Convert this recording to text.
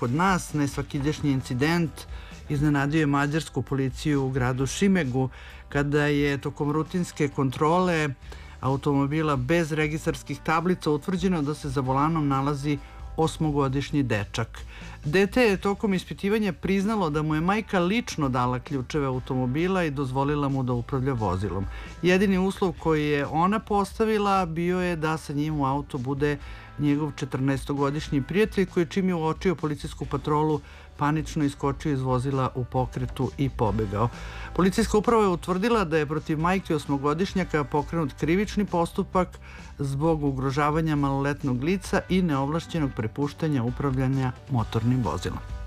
kod nas. Nesvakidašnji incident iznenadio je mađarsku policiju u gradu Šimegu kada je tokom rutinske kontrole automobila bez registarskih tablica utvrđeno da se za volanom nalazi 8-godišnji dečak. Dete je tokom ispitivanja priznalo da mu je majka lično dala ključeve automobila i dozvolila mu da upravlja vozilom. Jedini uslov koji je ona postavila bio je da sa njim u auto bude njegov 14-godišnji prijatelj koji čim je uočio policijsku patrolu panično iskočio iz vozila u pokretu i pobegao. Policijska uprava je utvrdila da je protiv majke 8-godišnjaka pokrenut krivični postupak zbog ugrožavanja maloletnog lica i neovlašćenog prepuštanja upravljanja motornim vozilom.